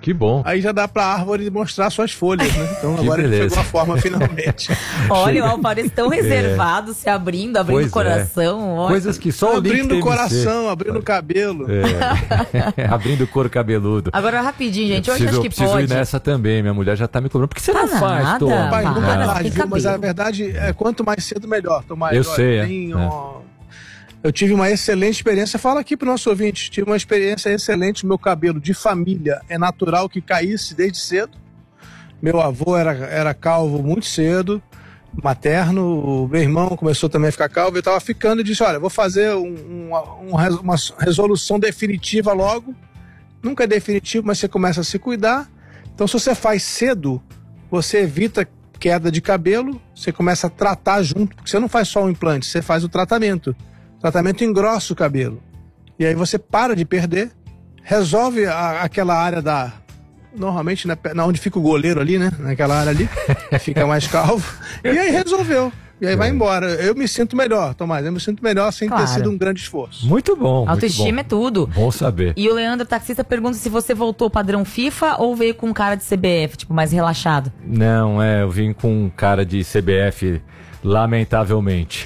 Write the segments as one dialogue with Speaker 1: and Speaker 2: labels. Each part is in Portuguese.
Speaker 1: Que bom.
Speaker 2: Aí já dá pra árvore mostrar suas folhas, né? Então agora ele chegou a forma finalmente.
Speaker 3: Olha, o Alvarez tão reservado, se abrindo o coração. Olha.
Speaker 1: Coisas que só o Link
Speaker 2: abrindo o coração,
Speaker 1: ser.
Speaker 2: abrindo o cabelo.
Speaker 1: Abrindo o couro cabeludo.
Speaker 3: Agora, rapidinho, gente. Hoje acho que
Speaker 1: preciso
Speaker 3: pode.
Speaker 1: Ir nessa também. Minha mulher já tá me cobrando. Por que você não faz, Tom?
Speaker 2: Pai, nunca é tarde, viu? Mas a verdade é quanto mais cedo, melhor. Tomás,
Speaker 1: eu sei,
Speaker 2: Eu tive uma excelente experiência, fala aqui pro nosso ouvinte, tive uma experiência excelente, meu cabelo de família é natural que caísse desde cedo, meu avô era calvo muito cedo, materno, o meu irmão começou também a ficar calvo, eu tava ficando e disse, olha, vou fazer uma resolução definitiva logo, nunca é definitivo, mas você começa a se cuidar, então se você faz cedo, você evita queda de cabelo, você começa a tratar junto, porque você não faz só o implante, você faz o tratamento. O tratamento engrossa o cabelo. E aí você para de perder, resolve aquela área normalmente onde fica o goleiro ali, né? Naquela área ali, fica mais calvo. E aí resolveu. E aí vai embora. Eu me sinto melhor, Tomás. Eu me sinto melhor sem ter sido um grande esforço.
Speaker 1: Muito bom.
Speaker 3: Autoestima é tudo.
Speaker 1: Bom saber.
Speaker 3: E o Leandro, taxista, pergunta se você voltou padrão FIFA ou veio com cara de CBF, tipo, mais relaxado.
Speaker 1: Não, eu vim com cara de CBF, lamentavelmente.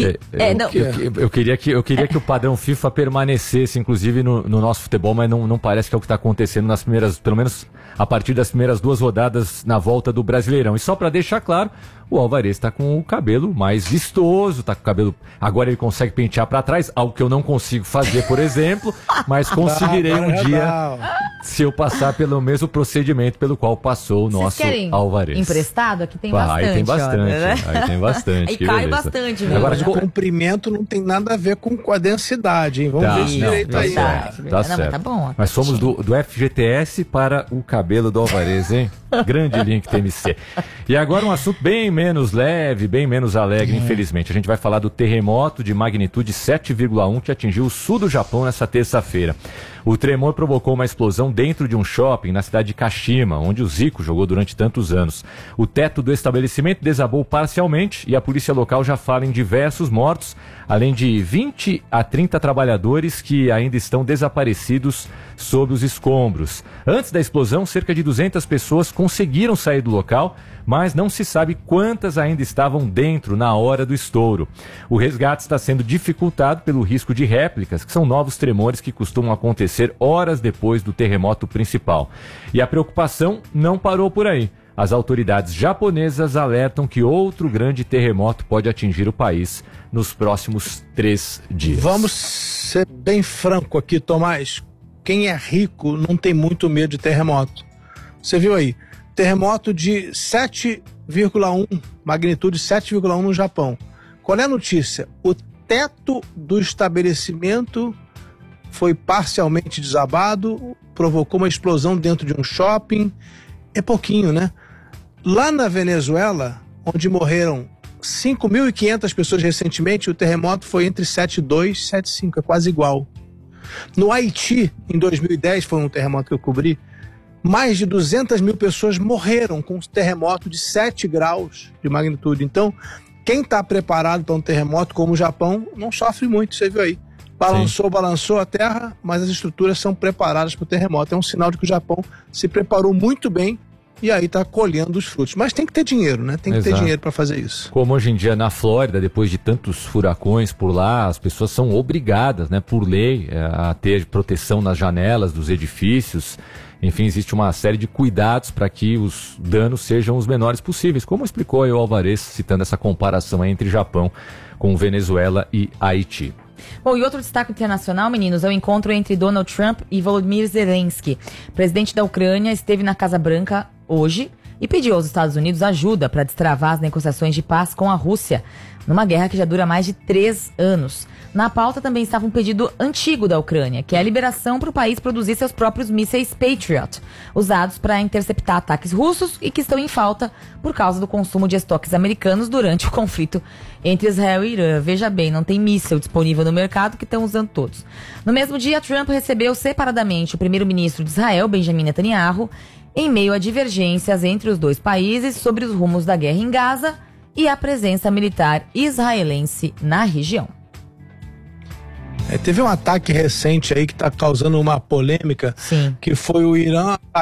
Speaker 1: Eu queria que o padrão FIFA permanecesse, inclusive, no nosso futebol, mas não parece que é o que está acontecendo nas primeiras, pelo menos a partir das primeiras 2 rodadas na volta do Brasileirão. E só para deixar claro, o Alvarez está com o cabelo mais vistoso, tá com o cabelo... Agora ele consegue pentear para trás, algo que eu não consigo fazer, por exemplo, mas conseguirei um dia se eu passar pelo mesmo procedimento pelo qual passou o nosso Alvarez.
Speaker 3: Emprestado? Aqui tem bastante.
Speaker 1: Aí tem bastante,
Speaker 3: né?
Speaker 1: aí tem bastante.
Speaker 3: Aí cai bastante, viu?
Speaker 2: Agora, o comprimento não tem nada a ver com a densidade, hein? Vamos ver direito aí.
Speaker 1: Tá certo.
Speaker 3: Tá bom.
Speaker 1: Mas somos do FGTS para o cabelo do Alvarez, hein? Grande link TMC. E agora um assunto bem menos leve, bem menos alegre, infelizmente. A gente vai falar do terremoto de magnitude 7,1 que atingiu o sul do Japão nessa terça-feira. O tremor provocou uma explosão dentro de um shopping na cidade de Kashima, onde o Zico jogou durante tantos anos. O teto do estabelecimento desabou parcialmente e a polícia local já fala em diversos mortos, além de 20 a 30 trabalhadores que ainda estão desaparecidos sob os escombros. Antes da explosão, cerca de 200 pessoas conseguiram sair do local, mas não se sabe quantas ainda estavam dentro na hora do estouro. O resgate está sendo dificultado pelo risco de réplicas, que são novos tremores que costumam acontecer horas depois do terremoto principal. E a preocupação não parou por aí. As autoridades japonesas alertam que outro grande terremoto pode atingir o país nos próximos 3 dias.
Speaker 2: Vamos ser bem franco aqui, Tomás. Quem é rico não tem muito medo de terremoto. Você viu aí? Terremoto de 7,1, magnitude 7,1 no Japão. Qual é a notícia? O teto do estabelecimento foi parcialmente desabado, provocou uma explosão dentro de um shopping. É pouquinho, né? Lá na Venezuela, onde morreram 5.500 pessoas recentemente, o terremoto foi entre 7,2 e 7,5, é quase igual. No Haiti, em 2010, foi um terremoto que eu cobri, mais de 200 mil pessoas morreram com um terremoto de 7 graus de magnitude. Então, quem está preparado para um terremoto como o Japão não sofre muito, você viu aí. Balançou a terra, mas as estruturas são preparadas para o terremoto. É um sinal de que o Japão se preparou muito bem e aí está colhendo os frutos. Mas tem que ter dinheiro, né? Tem que ter dinheiro para fazer isso.
Speaker 1: Como hoje em dia na Flórida, depois de tantos furacões por lá, as pessoas são obrigadas, né, por lei, a ter proteção nas janelas dos edifícios. Enfim, existe uma série de cuidados para que os danos sejam os menores possíveis, como explicou aí o Alvarez, citando essa comparação entre Japão com Venezuela e Haiti.
Speaker 3: Bom, e outro destaque internacional, meninos, é o encontro entre Donald Trump e Volodymyr Zelensky. O presidente da Ucrânia esteve na Casa Branca hoje e pediu aos Estados Unidos ajuda para destravar as negociações de paz com a Rússia, numa guerra que já dura mais de 3 anos. Na pauta também estava um pedido antigo da Ucrânia, que é a liberação para o país produzir seus próprios mísseis Patriot, usados para interceptar ataques russos e que estão em falta por causa do consumo de estoques americanos durante o conflito entre Israel e Irã. Veja bem, não tem míssil disponível no mercado que estão usando todos. No mesmo dia, Trump recebeu separadamente o primeiro-ministro de Israel, Benjamin Netanyahu, em meio a divergências entre os dois países sobre os rumos da guerra em Gaza e a presença militar israelense na região.
Speaker 2: Teve um ataque recente aí que está causando uma polêmica, que foi o Irã